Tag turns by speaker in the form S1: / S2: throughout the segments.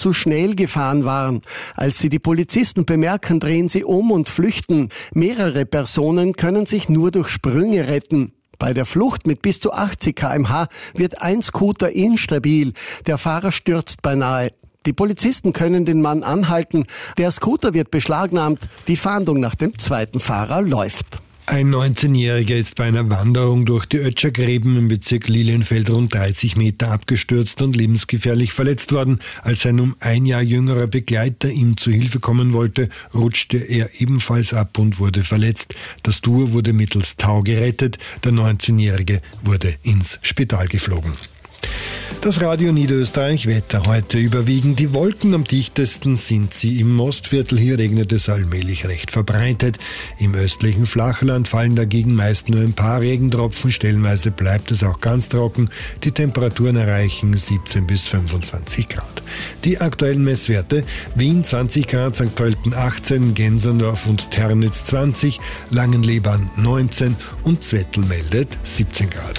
S1: zu schnell gefahren waren. Als sie die Polizisten bemerken, drehen sie um und flüchten. Mehrere Personen können sich nur durch Sprünge retten. Bei der Flucht mit bis zu 80 km/h wird ein Scooter instabil. Der Fahrer stürzt beinahe. Die Polizisten können den Mann anhalten. Der Scooter wird beschlagnahmt. Die Fahndung nach dem zweiten Fahrer läuft.
S2: Ein 19-Jähriger ist bei einer Wanderung durch die Ötschergräben im Bezirk Lilienfeld rund 30 Meter abgestürzt und lebensgefährlich verletzt worden. Als sein um ein Jahr jüngerer Begleiter ihm zu Hilfe kommen wollte, rutschte er ebenfalls ab und wurde verletzt. Das Duo wurde mittels Tau gerettet. Der 19-Jährige wurde ins Spital geflogen. Das Radio Niederösterreich Wetter. Heute überwiegend die Wolken. Am dichtesten sind sie im Ostviertel. Hier regnet es allmählich recht verbreitet. Im östlichen Flachland fallen dagegen meist nur ein paar Regentropfen. Stellenweise bleibt es auch ganz trocken. Die Temperaturen erreichen 17 bis 25 Grad. Die aktuellen Messwerte: Wien 20 Grad, St. Pölten 18, Gensendorf und Ternitz 20, Langenleban 19 und Zwettl meldet 17 Grad.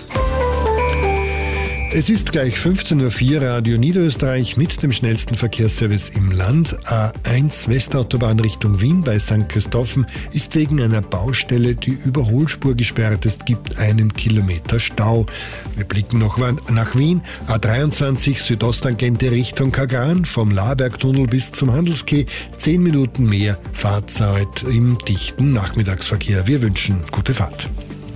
S2: Es ist gleich 15.04 Uhr, Radio Niederösterreich mit dem schnellsten Verkehrsservice im Land. A1 Westautobahn Richtung Wien bei St. Christophen ist wegen einer Baustelle die Überholspur gesperrt. Es gibt 1 Kilometer Stau. Wir blicken noch nach Wien. A23 Südosttangente Richtung Kagran, vom Labergtunnel bis zum Handelsquai. 10 Minuten mehr Fahrzeit im dichten Nachmittagsverkehr. Wir wünschen gute Fahrt.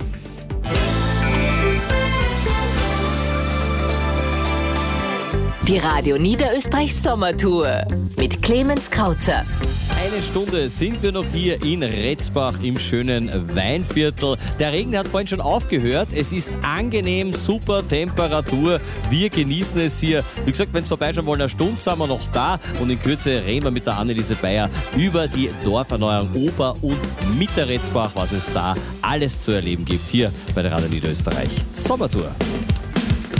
S3: Die Radio Niederösterreich Sommertour mit Clemens Krauzer.
S4: Eine Stunde sind wir noch hier in Retzbach im schönen Weinviertel. Der Regen hat vorhin schon aufgehört. Es ist angenehm, super Temperatur. Wir genießen es hier. Wie gesagt, wenn es vorbeischauen wollen, eine Stunde sind wir noch da. Und in Kürze reden wir mit der Anneliese Bayer über die Dorferneuerung Ober- und Mitterretzbach, was es da alles zu erleben gibt hier bei der Radio Niederösterreich Sommertour.